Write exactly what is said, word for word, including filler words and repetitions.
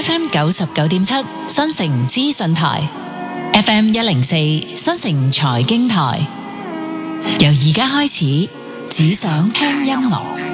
F M 九十九點七新城資訊台，F M 一零四新城財經台。由而家開始，只想聽音樂。